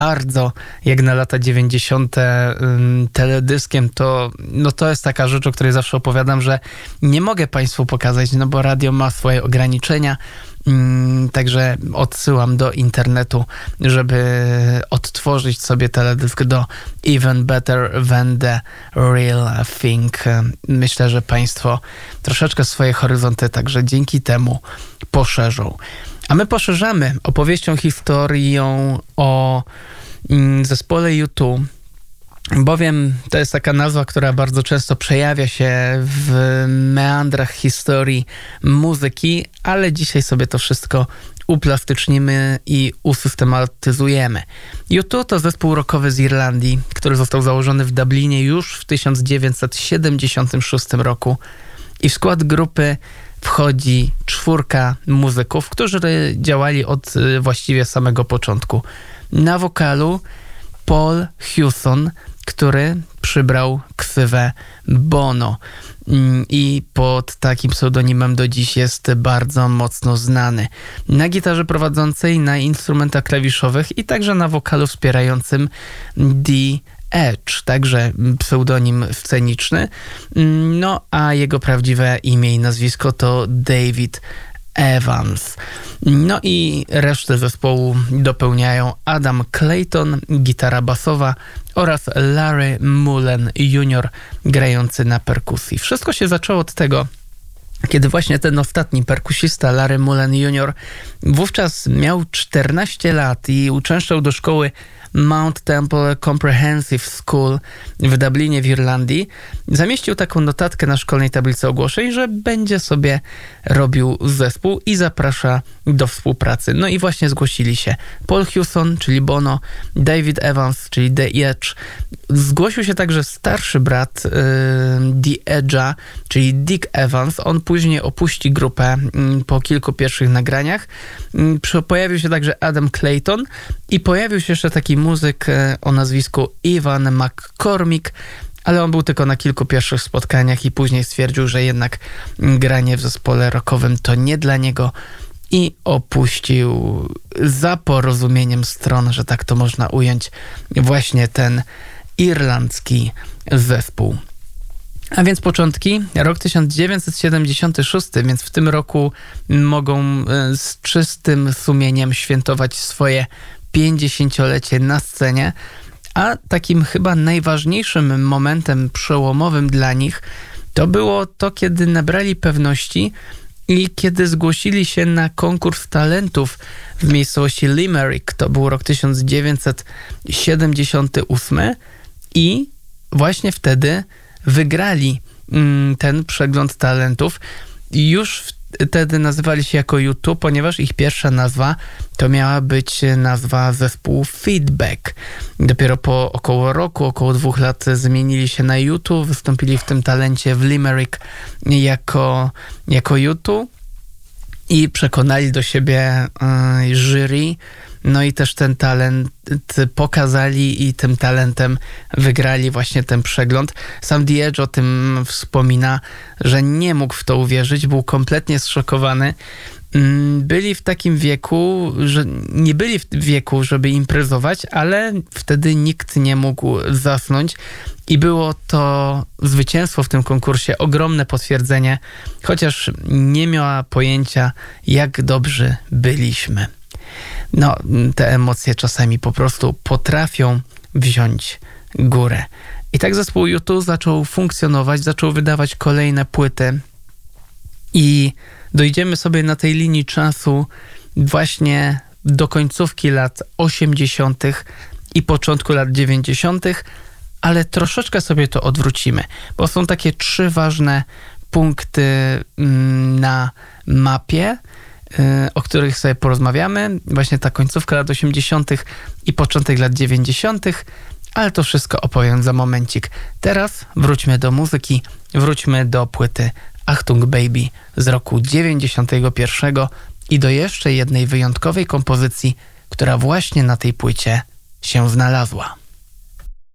bardzo jak na lata 90. Teledyskiem, to jest taka rzecz, o której zawsze opowiadam, że nie mogę Państwu pokazać, no bo radio ma swoje ograniczenia, także odsyłam do internetu, żeby odtworzyć sobie teledysk do Even Better Than the Real Thing. Myślę, że Państwo troszeczkę swoje horyzonty także dzięki temu poszerzą. A my poszerzamy opowieścią, historią o zespole U2, bowiem to jest taka nazwa, która bardzo często przejawia się w meandrach historii muzyki, ale dzisiaj sobie to wszystko uplastycznimy i usystematyzujemy. U2 to zespół rockowy z Irlandii, który został założony w Dublinie już w 1976 roku i w skład grupy wchodzi 4 muzyków, którzy działali od właściwie samego początku. Na wokalu Paul Hewson, który przybrał ksywę Bono i pod takim pseudonimem do dziś jest bardzo mocno znany. Na gitarze prowadzącej, na instrumentach klawiszowych i także na wokalu wspierającym The Edge, także pseudonim sceniczny, no a jego prawdziwe imię i nazwisko to David Evans. No i resztę zespołu dopełniają Adam Clayton, gitara basowa oraz Larry Mullen Jr. grający na perkusji. Wszystko się zaczęło od tego, kiedy właśnie ten ostatni perkusista, Larry Mullen Jr., wówczas miał 14 lat i uczęszczał do szkoły Mount Temple Comprehensive School w Dublinie w Irlandii, zamieścił taką notatkę na szkolnej tablicy ogłoszeń, że będzie sobie robił zespół i zaprasza do współpracy. No i właśnie zgłosili się Paul Hewson, czyli Bono, David Evans, czyli The Edge. Zgłosił się także starszy brat The Edge'a, czyli Dick Evans. On później opuści grupę po kilku pierwszych nagraniach. Pojawił się także Adam Clayton i pojawił się jeszcze taki muzyk o nazwisku Ivan McCormick, ale on był tylko na kilku pierwszych spotkaniach i później stwierdził, że jednak granie w zespole rockowym to nie dla niego i opuścił za porozumieniem stron, że tak to można ująć, właśnie ten irlandzki zespół. A więc początki, rok 1976, więc w tym roku mogą z czystym sumieniem świętować swoje 50-lecie na scenie, a takim chyba najważniejszym momentem przełomowym dla nich to było to, kiedy nabrali pewności i kiedy zgłosili się na konkurs talentów w miejscowości Limerick. To był rok 1978 i właśnie wtedy wygrali ten przegląd talentów. Już wtedy nazywali się jako U2, ponieważ ich pierwsza nazwa to miała być nazwa zespołu Feedback. Dopiero po około roku, około 2 lat zmienili się na U2, wystąpili w tym talencie w Limerick jako U2 i przekonali do siebie jury. No i też ten talent pokazali i tym talentem wygrali właśnie ten przegląd. Sam The Edge o tym wspomina, że nie mógł w to uwierzyć, był kompletnie zszokowany. Byli w takim wieku, że nie byli w wieku, żeby imprezować, ale wtedy nikt nie mógł zasnąć i było to zwycięstwo w tym konkursie ogromne potwierdzenie, chociaż nie miała pojęcia, jak dobrzy byliśmy. No, te emocje czasami po prostu potrafią wziąć górę. I tak zespół U2 zaczął funkcjonować, zaczął wydawać kolejne płyty i dojdziemy sobie na tej linii czasu właśnie do końcówki lat 80. i początku lat 90., ale troszeczkę sobie to odwrócimy, bo są takie 3 ważne punkty na mapie, o których sobie porozmawiamy. Właśnie ta końcówka lat 80. i początek lat 90., ale to wszystko opowiem za momencik. Teraz wróćmy do muzyki, wróćmy do płyty Achtung Baby z roku 91 i do jeszcze jednej wyjątkowej kompozycji, która właśnie na tej płycie się znalazła.